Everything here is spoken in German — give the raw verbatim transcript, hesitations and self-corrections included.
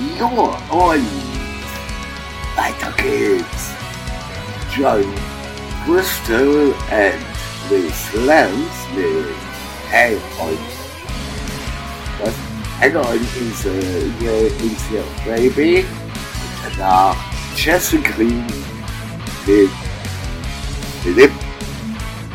Jo, und weiter geht's. John Bristol and Miss Lance mit Hang On. Was? Hang On is a, your, is your baby. Und danach Jesse Green mit Philipp